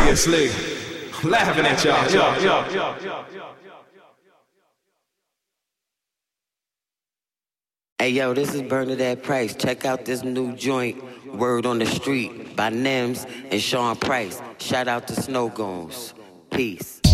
seriously. Laughing at y'all. Hey yo, this is Bernadette Price. Check out this new joint, Word on the Street, by Nems and Sean Price. Shout out to Snow Goons. Peace.